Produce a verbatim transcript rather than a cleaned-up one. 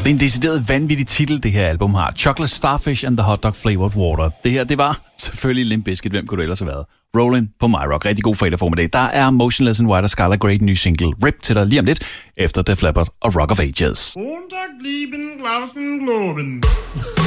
Det er en decideret vanvittig titel, det her album har. Chocolate Starfish and the Hot Dog Flavored Water. Det her, det var selvfølgelig Limp Bizkit. Hvem kunne det ellers have været? Rollin' på My Rock. Rigtig god fredag formiddag. Der er Motionless in White og Skylar Grey, ny single Rip til dig lige om lidt, efter Def Leppard og Rock of Ages.